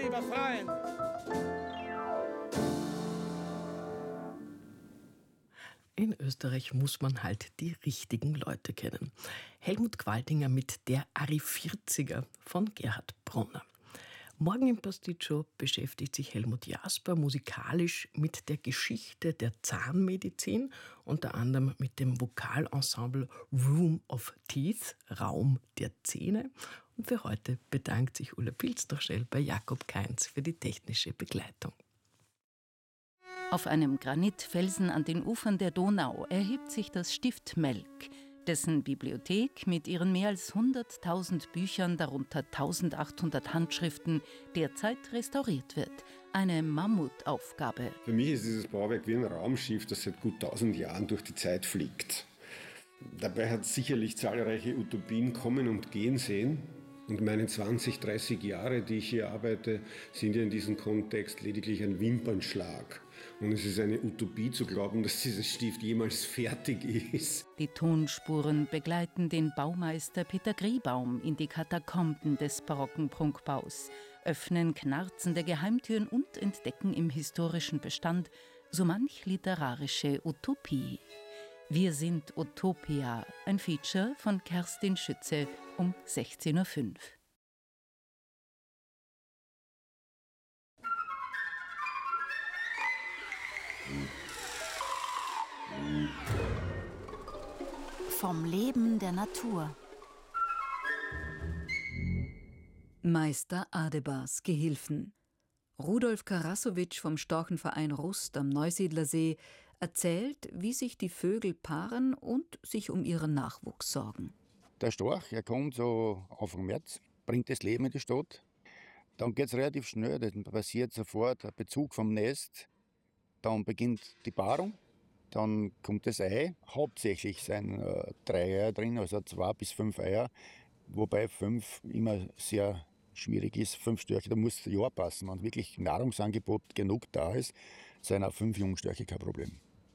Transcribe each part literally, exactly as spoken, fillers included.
lieber Freund. In Österreich muss man halt die richtigen Leute kennen. Helmut Gwaldinger mit Der Arri vierziger von Gerhard Bronner. Morgen im Pasticcio beschäftigt sich Helmut Jasper musikalisch mit der Geschichte der Zahnmedizin, unter anderem mit dem Vokalensemble Room of Teeth, Raum der Zähne. Und für heute bedankt sich Ulla Pilzdorschel bei Jakob Kainz für die technische Begleitung. Auf einem Granitfelsen an den Ufern der Donau erhebt sich das Stift Melk, dessen Bibliothek mit ihren mehr als hunderttausend Büchern, darunter eintausendachthundert Handschriften, derzeit restauriert wird. Eine Mammutaufgabe. Für mich ist dieses Bauwerk wie ein Raumschiff, das seit gut tausend Jahren durch die Zeit fliegt. Dabei hat es sicherlich zahlreiche Utopien kommen und gehen sehen. Und meine zwanzig, dreißig Jahre, die ich hier arbeite, sind ja in diesem Kontext lediglich ein Wimpernschlag. Und es ist eine Utopie zu glauben, dass dieses Stift jemals fertig ist. Die Tonspuren begleiten den Baumeister Peter Griebaum in die Katakomben des barocken Prunkbaus, öffnen knarzende Geheimtüren und entdecken im historischen Bestand so manch literarische Utopie. Wir sind Utopia, ein Feature von Kerstin Schütze um sechzehn Uhr fünf. Vom Leben der Natur. Meister Adebars Gehilfen. Rudolf Karasowitsch vom Storchenverein Rust am Neusiedlersee erzählt, wie sich die Vögel paaren und sich um ihren Nachwuchs sorgen. Der Storch, er kommt so Anfang März, bringt das Leben in die Stadt. Dann geht es relativ schnell, dann passiert sofort der Bezug vom Nest. Dann beginnt die Paarung, dann kommt das Ei. Hauptsächlich sind äh, drei Eier drin, also zwei bis fünf Eier, wobei fünf immer sehr schwierig ist. Fünf Störche, da muss das Jahr passen. Wenn wirklich Nahrungsangebot genug da ist, sind auch fünf Jungstörche kein Problem.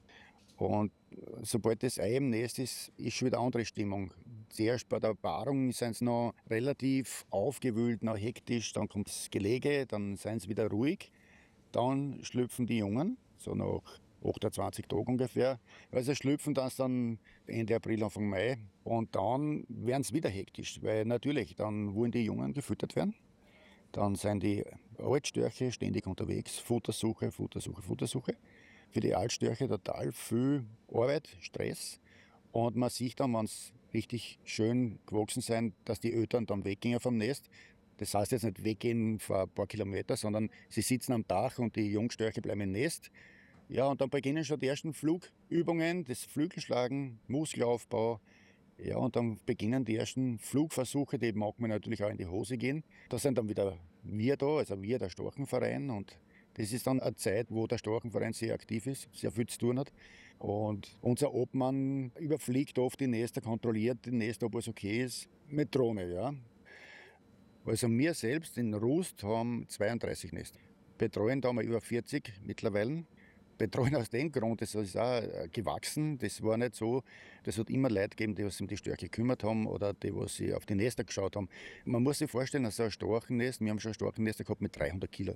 Und sobald das Ei im Nest ist, ist schon wieder eine andere Stimmung. Zuerst bei der Paarung sind sie noch relativ aufgewühlt, noch hektisch, dann kommt das Gelege, dann sind sie wieder ruhig. Dann schlüpfen die Jungen, so nach achtundzwanzig Tagen ungefähr. Also schlüpfen das dann Ende April, Anfang Mai. Und dann werden sie wieder hektisch, weil natürlich, dann wollen die Jungen gefüttert werden. Dann sind die Altstörche ständig unterwegs, Futtersuche, Futtersuche, Futtersuche. Für die Altstörche total viel Arbeit, Stress. Und man sieht dann, wenn es richtig schön gewachsen sind, dass die Eltern dann weggehen vom Nest. Das heißt jetzt nicht weggehen vor ein paar Kilometer, sondern sie sitzen am Dach und die Jungstörche bleiben im Nest. Ja, und dann beginnen schon die ersten Flugübungen, das Flügelschlagen, Muskelaufbau. Ja, und dann beginnen die ersten Flugversuche, die mag man natürlich auch in die Hose gehen. Da sind dann wieder wir da, also wir, der Storchenverein. Und das ist dann eine Zeit, wo der Storchenverein sehr aktiv ist, sehr viel zu tun hat. Und unser Obmann überfliegt oft die Nester, kontrolliert die Nester, ob alles okay ist, mit Drohne, ja. Also wir selbst in Rust haben zweiunddreißig Nester. Betreuen da haben wir über vierzig mittlerweile. Betreuen aus dem Grund, das ist auch gewachsen. Das war nicht so, das hat immer Leute gegeben, die sich um die Störche gekümmert haben oder die, die sich auf die Nester geschaut haben. Man muss sich vorstellen, dass so ein Storchennest, wir haben schon Storchennester gehabt mit dreihundert Kilo.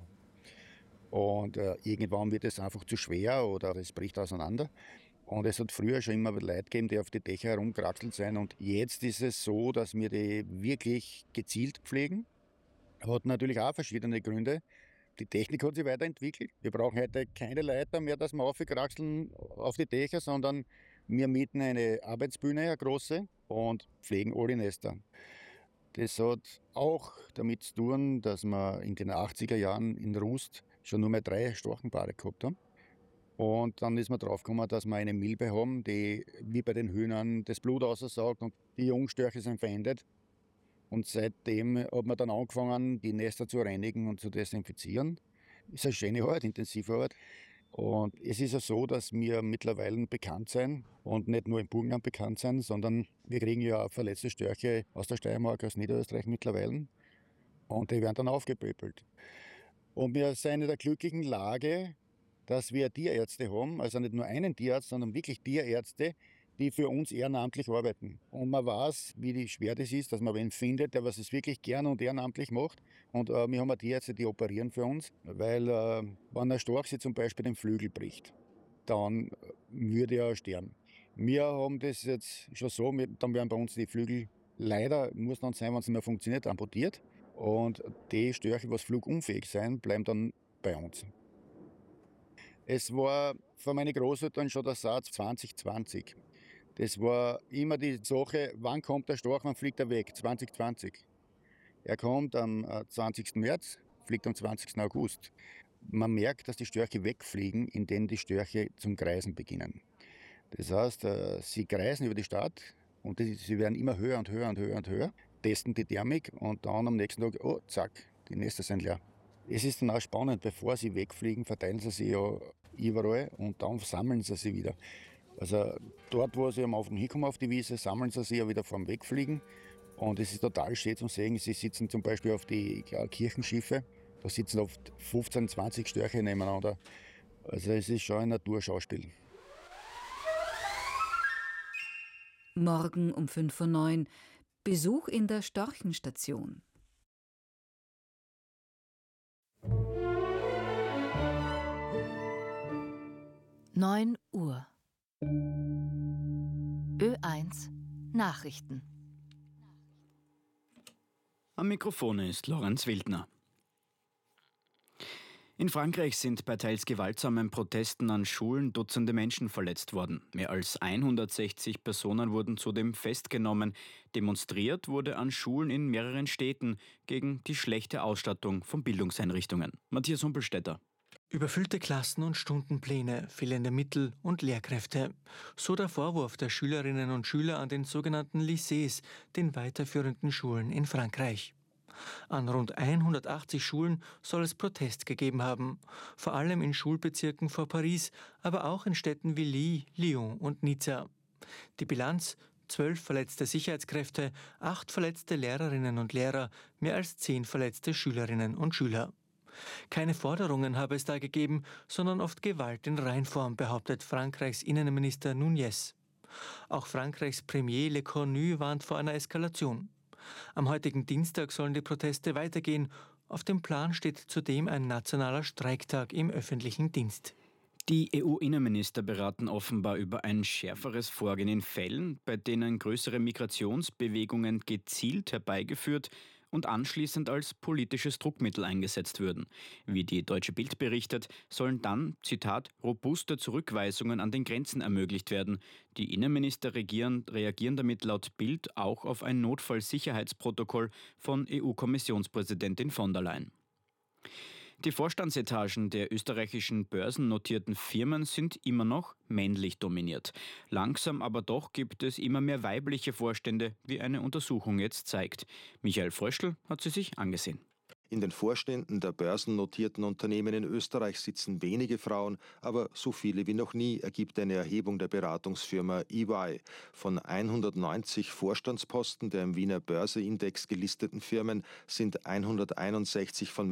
Und äh, irgendwann wird es einfach zu schwer oder es bricht auseinander. Und es hat früher schon immer Leute gegeben, die auf die Dächer herumkraxelt sind. Und jetzt ist es so, dass wir die wirklich gezielt pflegen. Hat natürlich auch verschiedene Gründe. Die Technik hat sich weiterentwickelt. Wir brauchen heute keine Leiter mehr, dass wir aufkraxeln auf die Dächer, sondern wir mieten eine Arbeitsbühne, eine große, und pflegen alle Nester. Das hat auch damit zu tun, dass wir in den achtziger Jahren in Rust schon nur mehr drei Storchenpaare gehabt haben. Und dann ist man draufgekommen, dass wir eine Milbe haben, die wie bei den Hühnern das Blut aussaugt und die Jungstörche sind verendet. Und seitdem hat man dann angefangen, die Nester zu reinigen und zu desinfizieren. Das ist eine schöne Arbeit, intensive Arbeit. Und es ist ja so, dass wir mittlerweile bekannt sind und nicht nur im Burgenland bekannt sind, sondern wir kriegen ja auch verletzte Störche aus der Steiermark, aus Niederösterreich mittlerweile. Und die werden dann aufgepöbelt. Und wir sind in der glücklichen Lage, dass wir Tierärzte haben, also nicht nur einen Tierarzt, sondern wirklich Tierärzte, die für uns ehrenamtlich arbeiten. Und man weiß, wie schwer das ist, dass man wen findet, der was es wirklich gern und ehrenamtlich macht. Und äh, wir haben auch die Ärzte, die operieren für uns, weil äh, wenn ein Storch sich zum Beispiel den Flügel bricht, dann würde er sterben. Wir haben das jetzt schon so, dann werden bei uns die Flügel leider, muss dann sein, wenn es nicht mehr funktioniert, amputiert. Und die Störche, die flugunfähig sind, bleiben dann bei uns. Es war für meine Großeltern schon der Satz zwanzig zwanzig. Das war immer die Sache, wann kommt der Storch, wann fliegt er weg? zwanzig zwanzig. Er kommt am zwanzigsten März, fliegt am zwanzigsten August. Man merkt, dass die Störche wegfliegen, indem die Störche zum Kreisen beginnen. Das heißt, sie kreisen über die Stadt und sie werden immer höher und höher und höher und höher, testen die Thermik und dann am nächsten Tag, oh, zack, die Nester sind leer. Es ist dann auch spannend, bevor sie wegfliegen, verteilen sie sich ja überall und dann sammeln sie sich wieder. Also dort, wo sie am Anfang hinkommen auf die Wiese, sammeln sie sich ja wieder vor dem Wegfliegen. Und es ist total schön zu sehen, sie sitzen zum Beispiel auf die Kirchenschiffe, da sitzen oft fünfzehn, zwanzig Störche nebeneinander. Also es ist schon ein Naturschauspiel. Morgen um fünf Uhr neun Besuch in der Storchenstation. neun Uhr. Ö eins Nachrichten. Am Mikrofon ist Lorenz Wildner. In Frankreich sind bei teils gewaltsamen Protesten an Schulen Dutzende Menschen verletzt worden. Mehr als hundertsechzig Personen wurden zudem festgenommen. Demonstriert wurde an Schulen in mehreren Städten gegen die schlechte Ausstattung von Bildungseinrichtungen. Matthias Humpelstädter. Überfüllte Klassen und Stundenpläne, fehlende Mittel und Lehrkräfte. So der Vorwurf der Schülerinnen und Schüler an den sogenannten Lycées, den weiterführenden Schulen in Frankreich. An rund hundertachtzig Schulen soll es Protest gegeben haben, vor allem in Schulbezirken vor Paris, aber auch in Städten wie Lille, Lyon und Nizza. Die Bilanz: zwölf verletzte Sicherheitskräfte, acht verletzte Lehrerinnen und Lehrer, mehr als zehn verletzte Schülerinnen und Schüler. Keine Forderungen habe es da gegeben, sondern oft Gewalt in Reinform, behauptet Frankreichs Innenminister Nunez. Auch Frankreichs Premier Le Cornu warnt vor einer Eskalation. Am heutigen Dienstag sollen die Proteste weitergehen. Auf dem Plan steht zudem ein nationaler Streiktag im öffentlichen Dienst. Die E U-Innenminister beraten offenbar über ein schärferes Vorgehen in Fällen, bei denen größere Migrationsbewegungen gezielt herbeigeführt und anschließend als politisches Druckmittel eingesetzt würden. Wie die Deutsche Bild berichtet, sollen dann, Zitat, robuste Zurückweisungen an den Grenzen ermöglicht werden. Die Innenminister reagieren, reagieren damit laut Bild auch auf ein Notfallsicherheitsprotokoll von E U-Kommissionspräsidentin von der Leyen. Die Vorstandsetagen der österreichischen börsennotierten Firmen sind immer noch männlich dominiert. Langsam aber doch gibt es immer mehr weibliche Vorstände, wie eine Untersuchung jetzt zeigt. Michael Fröschl hat sie sich angesehen. In den Vorständen der börsennotierten Unternehmen in Österreich sitzen wenige Frauen, aber so viele wie noch nie, ergibt eine Erhebung der Beratungsfirma E Y. Von hundertneunzig Vorstandsposten der im Wiener Börseindex gelisteten Firmen sind hunderteinundsechzig von